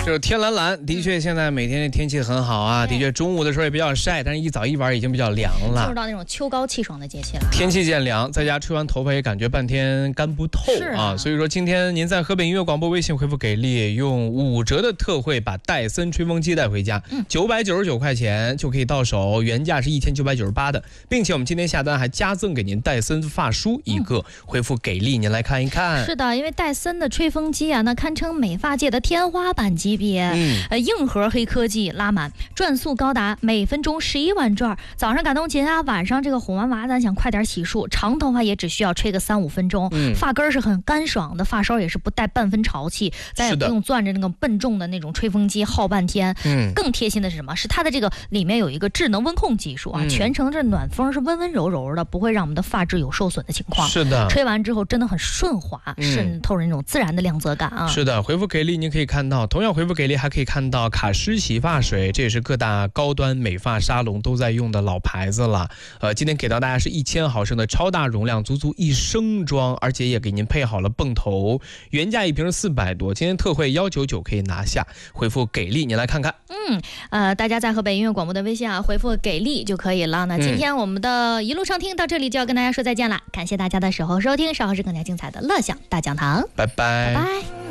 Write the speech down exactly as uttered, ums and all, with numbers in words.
就是天蓝蓝，的确现在每天天气很好啊，的确中午的时候也比较晒，但是一早一晚已经比较凉了， 进入到那种秋高气爽的节气了。 天气渐凉，在家吹完头发也感觉半天干不透啊，所以说今天您在河北音乐广播微信回复给力，用五折的特惠把戴森吹风机带回家，九百九十九块钱就可以到手，原价是一千九百九十八的，并且我们今天下单还加赠给您戴森发梳一个，回复给力您来看一看。 是的，因为戴森的吹风机啊，那堪称美发界的天花板级别，嗯，呃，硬核黑科技拉满，转速高达每分钟十一万转，早上感动琴啊，晚上这个哄完娃咱想快点洗漱，长头发也只需要吹个三五分钟，嗯，发根是很干爽的，发梢也是不带半分潮气，咱也不用攥着那个笨重的那种吹风机耗半天。嗯，更贴心的是什么？是它的这个里面有一个智能温控技术啊，嗯、全程这暖风是温温柔柔的，不会让我们的发质有受损的情况。 是的， 吹完之后真的很顺滑，渗透着那种自然的亮泽感啊。 是的，回复给力您可以看到，同样回复给力还可以看到卡诗洗发水，这也是各大高端美发沙龙都在用的老牌子了。呃，今天给到大家是一千毫升的超大容量，足足一升装，而且也给您配好了泵头，原价一瓶是四百多，今天特惠幺九九可以拿下。回复给力，您来看看。 嗯，呃，大家在河北音乐广播的微信啊，回复给力就可以了。那今天我们的一路畅听到这里就要跟大家说再见了，感谢大家的守候收听，稍后是更加精彩的乐享大讲堂， 拜拜， 拜拜。